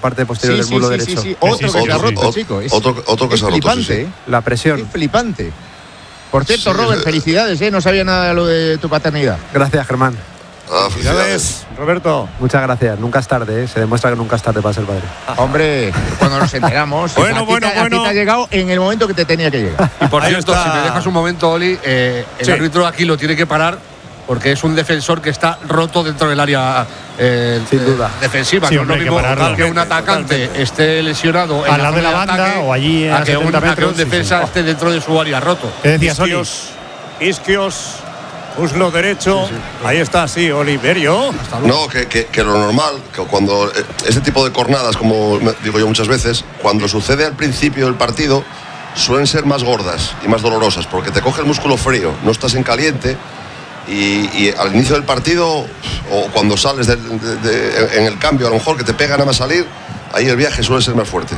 parte posterior del muslo derecho. Sí. Otro que se ha roto, chicos. Otro que se ha roto. Flipante, La presión. Es flipante. Por cierto, Robert, felicidades, no sabía nada de lo de tu paternidad. Gracias, Germán. Felicidades, Roberto. Muchas gracias. Nunca es tarde, Se demuestra que nunca es tarde para ser padre. Hombre, cuando nos enteramos, bueno. A ti te ha llegado en el momento que te tenía que llegar. Y por cierto, está. si me dejas un momento, Oli, el árbitro aquí lo tiene que parar porque es un defensor que está roto dentro del área sin duda defensiva. Sí, No es lo hombre, mismo hay que pararlo. que un atacante esté lesionado al lado de la banda ataque, o allí a que un 70 metros, un defensa esté dentro de su área roto. ¿Qué decías, Oli? Isquios, muslo derecho. Ahí está, sí, Oliverio. No, que lo normal, que cuando este tipo de cornadas, como digo yo muchas veces, cuando sucede al principio del partido, suelen ser más gordas y más dolorosas, porque te coge el músculo frío, no estás en caliente, y al inicio del partido, o cuando sales en el cambio, a lo mejor que te pega nada más salir, ahí el viaje suele ser más fuerte.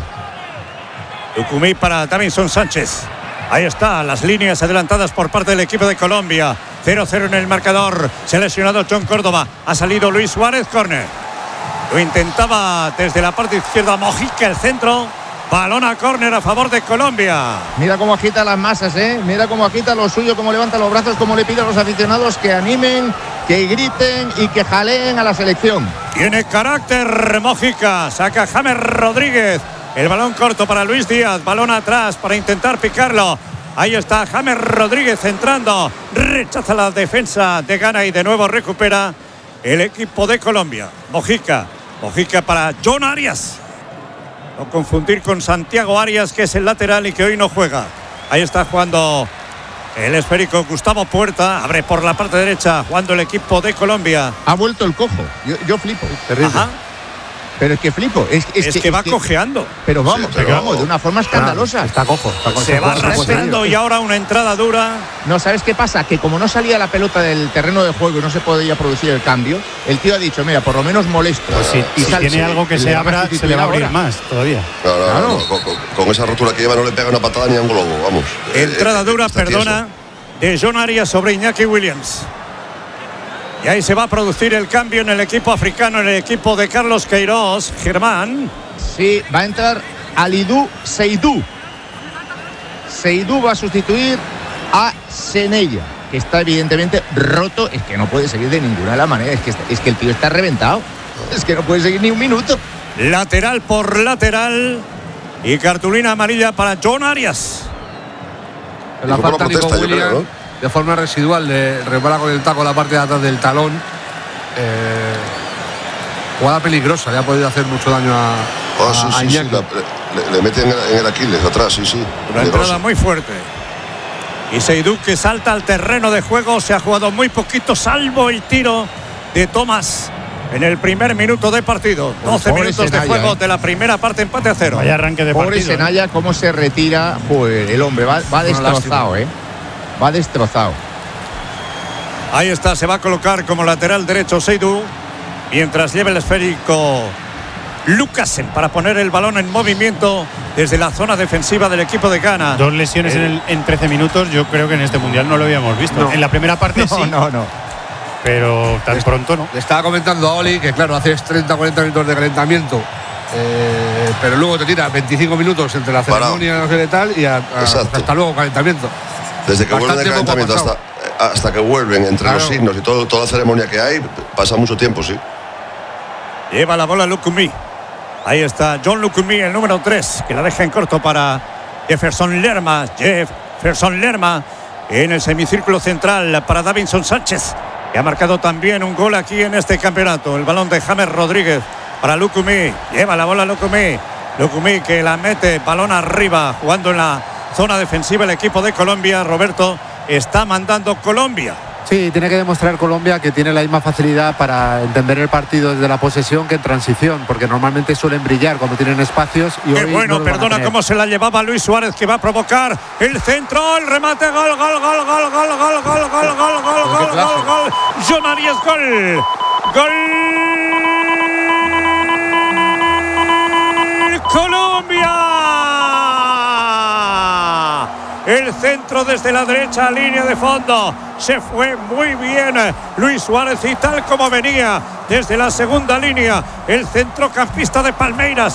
Lucumí para Davinson Sánchez. Ahí está, las líneas adelantadas por parte del equipo de Colombia. 0-0 en el marcador. Se ha lesionado John Córdoba. Ha salido Luis Suárez, córner. Lo intentaba desde la parte izquierda Mojica, el centro. Balón a córner a favor de Colombia. Mira cómo agita las masas, Mira cómo agita lo suyo, cómo levanta los brazos, cómo le pide a los aficionados que animen, que griten y que jaleen a la selección. Tiene carácter Mojica. Saca James Rodríguez. El balón corto para Luis Díaz. Balón atrás para intentar picarlo. Ahí está James Rodríguez entrando. Rechaza la defensa de Ghana y de nuevo recupera el equipo de Colombia. Mojica para John Arias. No confundir con Santiago Arias, que es el lateral y que hoy no juega. Ahí está jugando el esférico Gustavo Puerta. Abre por la parte derecha jugando el equipo de Colombia. Ha vuelto el cojo. Yo flipo. Terrible. Ajá. Pero es que flipo. Es que va cojeando. Pero vamos, de una forma escandalosa. Está cojo. Se va arrastrando y ahora una entrada dura. No, ¿sabes qué pasa? Que como no salía la pelota del terreno de juego y no se podía producir el cambio, el tío ha dicho, mira, por lo menos molesto. Pues y si tiene algo que se abra, se le va a abrir más todavía. No, con esa rotura que lleva no le pega una patada ni a un globo, vamos. Entrada dura, perdona, de John Arias sobre Iñaki Williams. Y ahí se va a producir el cambio en el equipo africano, en el equipo de Carlos Queiroz. Germán. Sí, va a entrar Alidou Seydou. Seydou va a sustituir a Senella, que está evidentemente roto. Es que no puede seguir de ninguna de las maneras. Es que el tío está reventado. Es que no puede seguir ni un minuto. Lateral por lateral. Y cartulina amarilla para John Arias. La falta Nico Williams, de forma residual, le repara con el taco la parte de atrás del talón. Jugada peligrosa, le ha podido hacer mucho daño a Iñaki. Le mete en el Aquiles atrás, sí. Una entrada muy fuerte. Y Seydou, que salta al terreno de juego, se ha jugado muy poquito, salvo el tiro de Tomás en el primer minuto de partido. 12 minutos de juego de la primera parte, empate a 0. Vaya arranque de partido. Pobre Senalla, cómo se retira. Joder, el hombre va destrozado, Va destrozado. Ahí está, se va a colocar como lateral derecho Seydou, mientras lleva el esférico Lucasen para poner el balón en movimiento desde la zona defensiva del equipo de Ghana. 2 lesiones en 13 minutos, yo creo que en este mundial no lo habíamos visto. No. En la primera parte sí. No. Pero tan pronto no. Le estaba comentando a Oli que, claro, haces 30-40 minutos de calentamiento, pero luego te tiras 25 minutos entre la ceremonia, no sé qué tal, y hasta luego calentamiento. Desde que vuelven de calentamiento hasta que vuelven entre los signos y toda la ceremonia que hay, pasa mucho tiempo, sí. Lleva la bola Lucumí. Ahí está John Lucumí, el número 3, que la deja en corto para Jefferson Lerma. Jefferson Lerma en el semicírculo central para Davinson Sánchez, que ha marcado también un gol aquí en este campeonato. El balón de James Rodríguez para Lucumí. Lleva la bola Lucumí. Lucumí que la mete, balón arriba, jugando en la zona defensiva el equipo de Colombia. Roberto, está mandando Colombia. Sí, tiene que demostrar Colombia que tiene la misma facilidad para entender el partido desde la posesión que en transición, porque normalmente suelen brillar cuando tienen espacios. Y qué hoy bueno, no perdona cómo se la llevaba Luis Suárez, que va a provocar el centro, el remate, gol. John Arias, gol. Colombia. El centro desde la derecha, línea de fondo. Se fue muy bien Luis Suárez, y tal como venía desde la segunda línea, el centrocampista de Palmeiras